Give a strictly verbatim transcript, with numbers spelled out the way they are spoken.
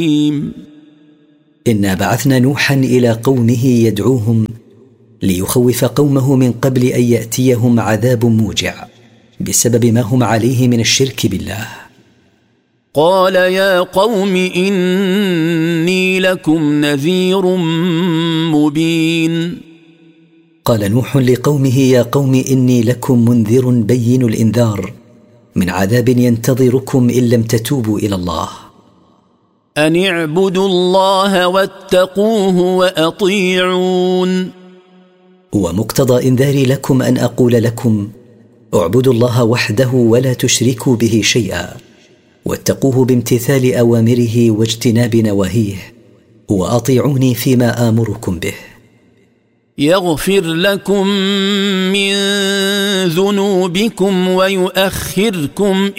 إنا بعثنا نوحا إلى قومه يدعوهم ليخوف قومه من قبل أن يأتيهم عذاب موجع بسبب ما هم عليه من الشرك بالله. قال يا قوم إني لكم نذير مبين. قال نوح لقومه يا قوم إني لكم منذر بين الإنذار من عذاب ينتظركم إن لم تتوبوا إلى الله. أن اعبدوا الله واتقوه وأطيعون. ومقتضى إنذاري لكم أن أقول لكم اعبدوا الله وحده ولا تشركوا به شيئا، واتقوه بامتثال أوامره واجتناب نواهيه، وأطيعوني فيما آمركم به. يغفر لكم من ذنوبكم ويؤخركم